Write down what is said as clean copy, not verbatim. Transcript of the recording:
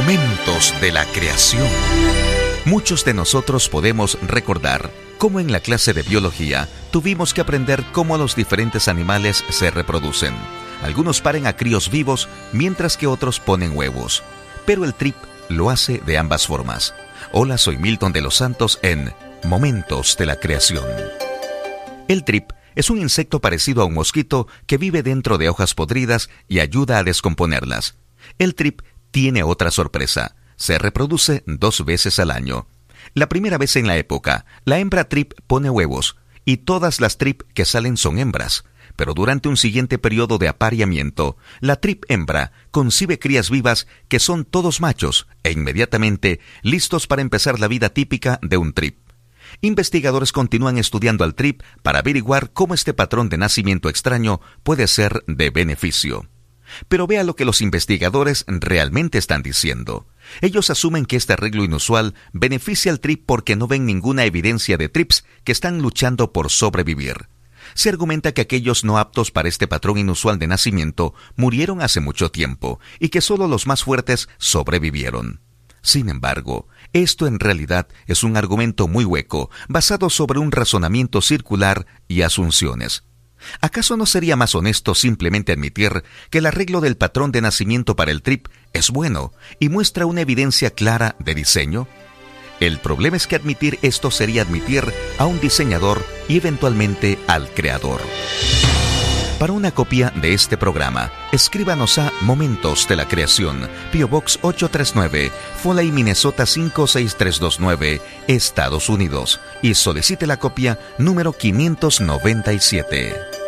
Momentos de la creación. Muchos de nosotros podemos recordar cómo en la clase de biología tuvimos que aprender cómo los diferentes animales se reproducen. Algunos paren a críos vivos, mientras que otros ponen huevos. Pero el trip lo hace de ambas formas. Hola, soy Milton de los Santos en Momentos de la Creación. El trip es un insecto parecido a un mosquito que vive dentro de hojas podridas y ayuda a descomponerlas. El trip tiene otra sorpresa. Se reproduce 2 veces al año. La primera vez en la época, la hembra trip pone huevos y todas las trip que salen son hembras. Pero durante un siguiente periodo de apareamiento, la trip hembra concibe crías vivas que son todos machos e inmediatamente listos para empezar la vida típica de un trip. Investigadores continúan estudiando al trip para averiguar cómo este patrón de nacimiento extraño puede ser de beneficio. Pero vea lo que los investigadores realmente están diciendo. Ellos asumen que este arreglo inusual beneficia al trip porque no ven ninguna evidencia de trips que están luchando por sobrevivir. Se argumenta que aquellos no aptos para este patrón inusual de nacimiento murieron hace mucho tiempo y que solo los más fuertes sobrevivieron. Sin embargo, esto en realidad es un argumento muy hueco, basado sobre un razonamiento circular y asunciones. ¿Acaso no sería más honesto simplemente admitir que el arreglo del patrón de nacimiento para el trip es bueno y muestra una evidencia clara de diseño? El problema es que admitir esto sería admitir a un diseñador y eventualmente al creador. Para una copia de este programa, escríbanos a Momentos de la Creación, P.O. Box 839, Foley, Minnesota 56329, Estados Unidos, y solicite la copia número 597.